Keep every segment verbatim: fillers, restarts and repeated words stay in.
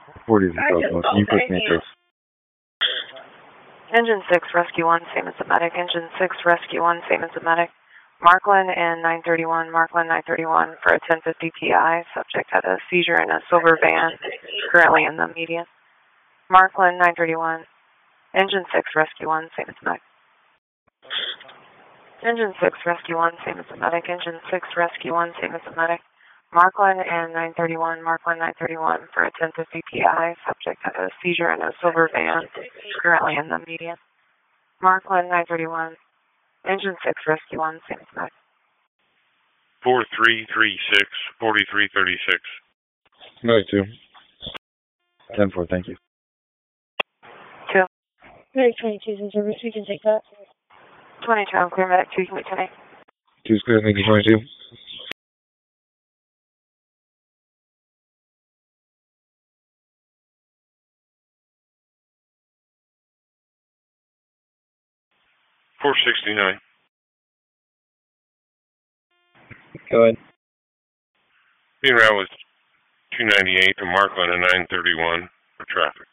forty is the close. You put matrix. Engine six, Rescue one, same as the medic. Engine six, Rescue one, same as the medic. Markland and nine thirty-one, Markland nine thirty-one for a ten fifty T I. Subject had a seizure in a silver van, currently in the median. Markland nine thirty-one, Engine six, Rescue one, same as the medic. Engine six, Rescue one, same as the medic. Engine six, Rescue one, same as the medic. Markland and nine thirty-one, Markland nine thirty-one for a ten fifty T I. Subject had a seizure in a silver van, currently in the median. Markland nine thirty-one, Engine six, Rescue one, same as the medic. four three three six, forty-three thirty-six. No, two. ten four, thank you. Two. Medic twenty-two is in service, we can take that. twenty-two, I'm clear, medic two, you can wait tonight. Two's clear, thank you, twenty-two. four sixty-nine. Go ahead. Being route was two ninety-eight to Markland and nine thirty-one for traffic.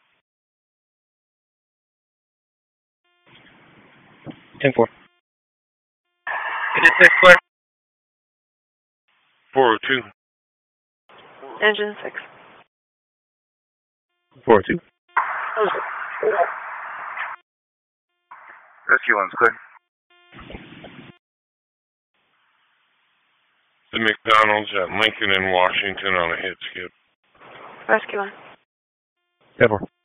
ten four. Engine six, clear. four oh two. Engine six. four two. Rescue one's clear. The McDonald's at Lincoln and Washington on a hit skip. Rescue one. ten four.